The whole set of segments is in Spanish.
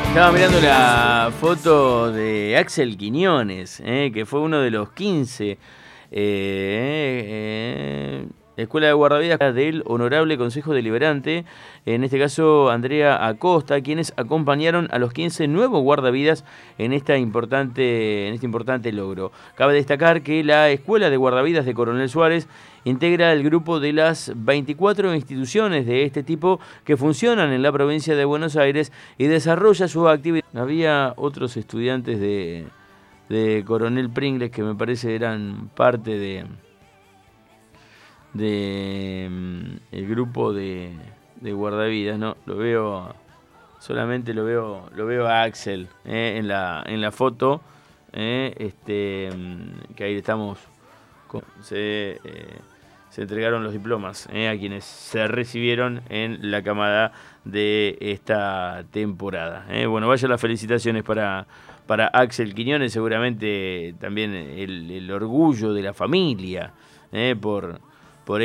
Estaba mirando la foto de Axel Quiñones, que fue uno de los 15 Escuela de Guardavidas del Honorable Consejo Deliberante, en este caso Andrea Acosta, quienes acompañaron a los 15 nuevos guardavidas en este importante logro. Cabe destacar que la Escuela de Guardavidas de Coronel Suárez integra el grupo de las 24 instituciones de este tipo que funcionan en la provincia de Buenos Aires y desarrolla su actividad. Había otros estudiantes de Coronel Pringles que me parece eran parte de el grupo de guardavidas, ¿no? Solamente lo veo a Axel en la foto, que ahí estamos. Se entregaron los diplomas a quienes se recibieron en la camada de esta temporada. Bueno, vaya las felicitaciones para Axel Quiñones, seguramente también el orgullo de la familia por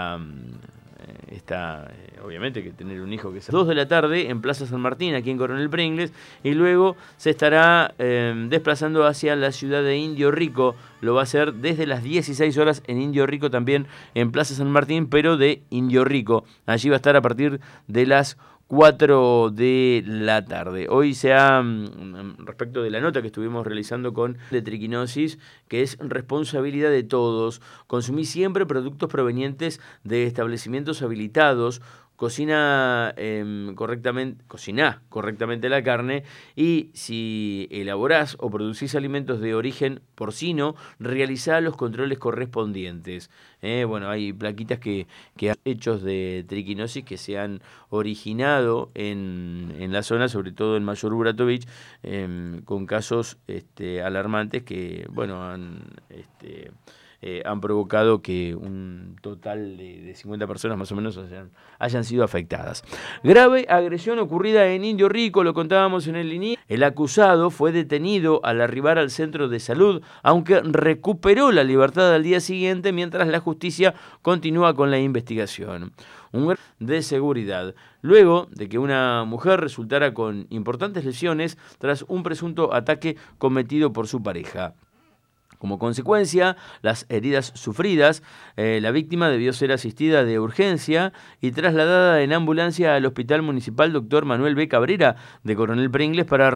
obviamente que tener un hijo que sea 2 de la tarde en Plaza San Martín, aquí en Coronel Pringles, y luego se estará desplazando hacia la ciudad de Indio Rico. Lo va a hacer desde las 16 horas en Indio Rico, también en Plaza San Martín, pero de Indio Rico. Allí va a estar a partir de las 4 de la tarde. Hoy respecto de la nota que estuvimos realizando con de triquinosis, que es responsabilidad de todos, consumí siempre productos provenientes de establecimientos habilitados, cociná correctamente la carne, y si elaborás o producís alimentos de origen porcino, realizá los controles correspondientes. Bueno, hay plaquitas que hechos de triquinosis que se han originado en la zona, sobre todo en Mayor Buratovich, con casos alarmantes que, bueno, han provocado que un total de 50 personas más o menos hayan sido afectadas. Grave agresión ocurrida en Indio Rico, lo contábamos en el inicio. El acusado fue detenido al arribar al centro de salud, aunque recuperó la libertad al día siguiente, mientras la justicia continúa con la investigación. Un de seguridad, luego de que una mujer resultara con importantes lesiones tras un presunto ataque cometido por su pareja. Como consecuencia, las heridas sufridas, la víctima debió ser asistida de urgencia y trasladada en ambulancia al Hospital Municipal Dr. Manuel B. Cabrera de Coronel Pringles para